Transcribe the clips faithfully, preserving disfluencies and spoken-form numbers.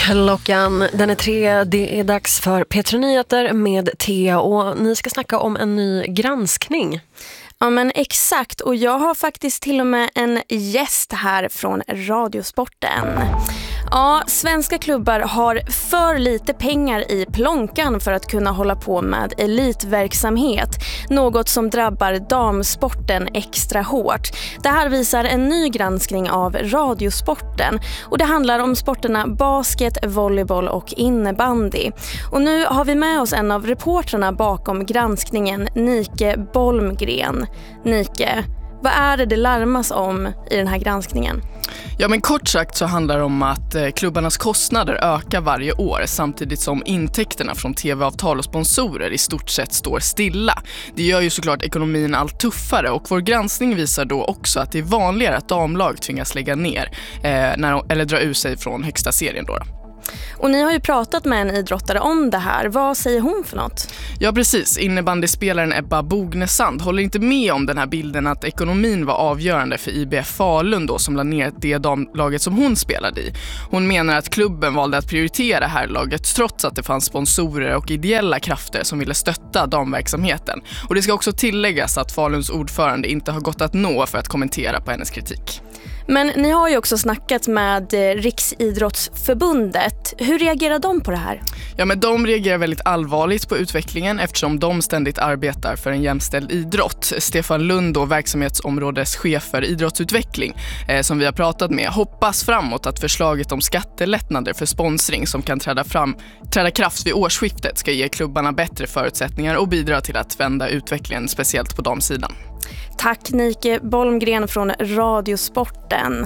Klockan den är tre, det är dags för P tre Nyheter med Thea och ni ska snacka om en ny granskning. Ja men exakt, och jag har faktiskt till och med en gäst här från Radiosporten. Ja, svenska klubbar har för lite pengar i plånkan för att kunna hålla på med elitverksamhet. Något som drabbar damsporten extra hårt. Det här visar en ny granskning av Radiosporten. Och det handlar om sporterna basket, volleyboll och innebandy. Och nu har vi med oss en av reportrarna bakom granskningen, Nike Bolmgren. Nike, vad är det det larmas om i den här granskningen? Ja, men kort sagt så handlar det om att eh, klubbarnas kostnader ökar varje år samtidigt som intäkterna från tv-avtal och sponsorer i stort sett står stilla. Det gör ju såklart ekonomin allt tuffare och vår granskning visar då också att det är vanligare att damlag tvingas lägga ner eh, när de, eller dra ur sig från högsta serien då. Och ni har ju pratat med en idrottare om det här. Vad säger hon för något? Ja precis, innebandyspelaren Ebba Bognesand håller inte med om den här bilden att ekonomin var avgörande för I B F Falun då, som la ner det damlaget som hon spelade i. Hon menar att klubben valde att prioritera här laget trots att det fanns sponsorer och ideella krafter som ville stötta damverksamheten. Och det ska också tilläggas att Faluns ordförande inte har gått att nå för att kommentera på hennes kritik. Men ni har ju också snackat med Riksidrottsförbundet. Hur reagerar de på det här? Ja, men de reagerar väldigt allvarligt på utvecklingen eftersom de ständigt arbetar för en jämställd idrott. Stefan Lund och verksamhetsområdeschef för idrottsutveckling eh, som vi har pratat med hoppas framåt att förslaget om skattelättnader för sponsring som kan träda, fram, träda kraft vid årsskiftet ska ge klubbarna bättre förutsättningar och bidra till att vända utvecklingen speciellt på damsidan. Tack Nike Bolmgren från Radiosporten.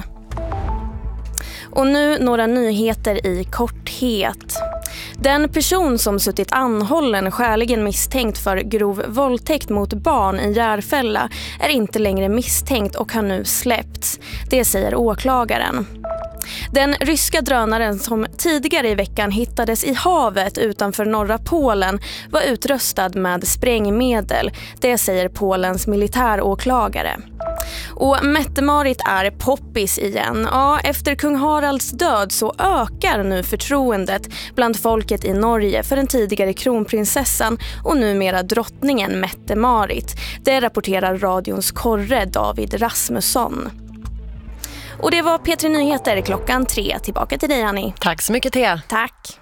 Och nu några nyheter i korthet. Den person som suttit anhållen skäligen misstänkt för grov våldtäkt mot barn i Järfälla är inte längre misstänkt och har nu släppts. Det säger åklagaren. Den ryska drönaren som tidigare i veckan hittades i havet utanför norra Polen var utrustad med sprängmedel. Det säger Polens militäråklagare. Och Mette-Marit är poppis igen. Ja, efter kung Haralds död så ökar nu förtroendet bland folket i Norge för den tidigare kronprinsessan och numera drottningen Mette-Marit. Det rapporterar radions korre David Rasmusson. Och det var P tre Nyheter klockan tre. Tillbaka till dig, Annie. Tack så mycket, Thea. Tack.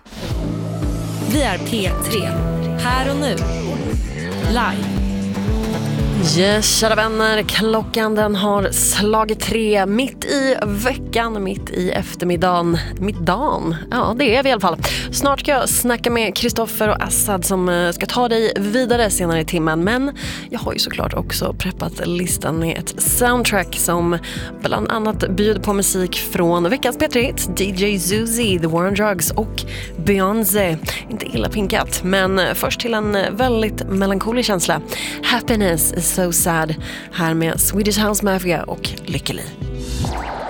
Vi är P tre. Här och nu. Live. Yes, kära vänner, klockan den har slagit tre mitt i veckan, mitt i eftermiddagen, middagen, ja det är vi i alla fall. Snart ska jag snacka med Kristoffer och Assad som ska ta dig vidare senare i timmen, men jag har ju såklart också preppat listan med ett soundtrack som bland annat bjuder på musik från veckans P tre, D J Zuzi, The War on Drugs och Beyoncé. Inte illa pinkat, men först till en väldigt melankolisk känsla. Happiness is so sad, här med Swedish House Mafia och Lykkeli.